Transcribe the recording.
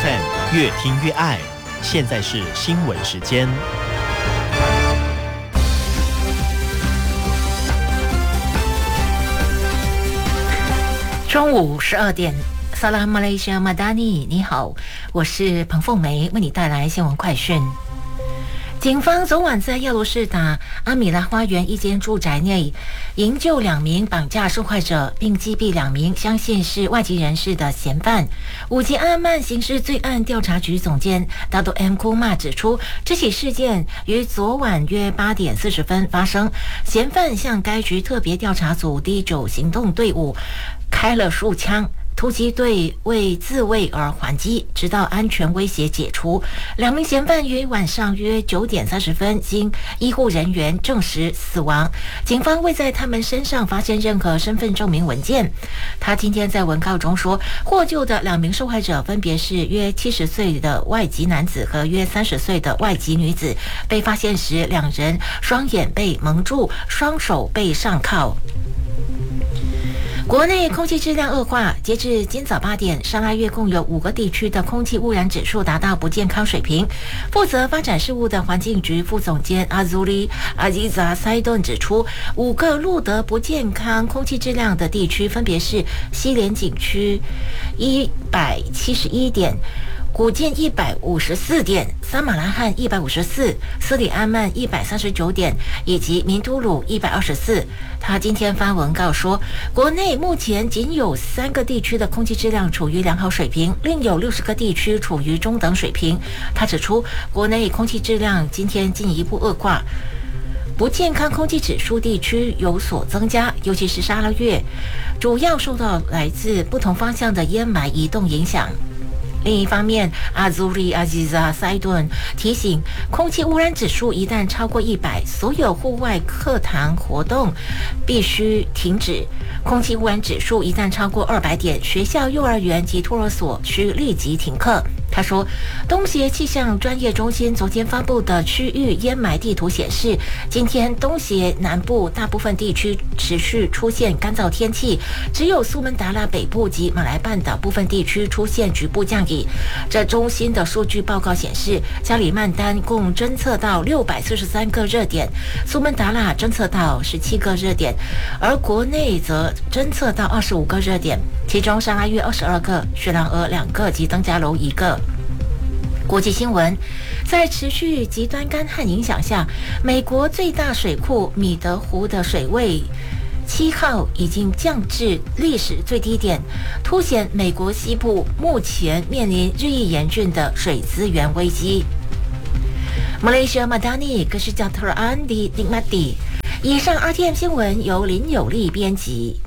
FM 越听越爱。现在是新闻时间。 中午12点，萨拉马来西亚马达尼，你好，我是彭凤梅，为你带来新闻快讯。警方昨晚在亚罗士打阿米拉花园一间住宅内营救2名绑架受害者，并击毙2名相信是外籍人士的嫌犯。五级阿曼刑事罪案调查局总监达多 M 库玛指出，这起事件于昨晚约8点40分发生，嫌犯向该局特别调查组第9行动队伍开了数枪。突击队为自卫而还击，直到安全威胁解除。2名嫌犯于晚上约9点30分经医护人员证实死亡。警方未在他们身上发现任何身份证明文件。他今天在文告中说，获救的2名受害者分别是约70岁的外籍男子和约30岁的外籍女子。被发现时，2人双眼被蒙住，双手被上铐。国内空气质量恶化，截至今早8点，沙拉越共有5个地区的空气污染指数达到不健康水平。负责发展事务的环境局副总监阿祖里阿吉扎塞顿指出，5个录得不健康空气质量的地区分别是西连景区171点。古晋154点，撒马拉罕154，斯里安曼139点，以及明都鲁124。他今天发文告说，国内目前仅有3个地区的空气质量处于良好水平，另有60个地区处于中等水平。他指出，国内空气质量今天进一步恶化，不健康空气指数地区有所增加，尤其是沙拉越，主要受到来自不同方向的烟霾移动影响。另一方面，阿祖里阿吉扎塞顿提醒，空气污染指数一旦超过100，所有户外课堂活动必须停止；空气污染指数一旦超过200点，学校、幼儿园及托儿所需立即停课。他说，东协气象专业中心昨天发布的区域烟霾地图显示，今天东协南部大部分地区持续出现干燥天气，只有苏门答腊北部及马来半岛部分地区出现局部降雨。这中心的数据报告显示，加里曼丹共侦测到643个热点，苏门答腊侦测到17个热点，而国内则侦测到25个热点，其中沙拉越22个，雪兰莪2个及登嘉楼1个。国际新闻，在持续极端干旱影响下，美国最大水库米德湖的水位7号已经降至历史最低点，凸显美国西部目前面临日益严峻的水资源危机。马来西亚马达尼格是加特安迪迪马迪。以上 RTM 新闻由林有利编辑。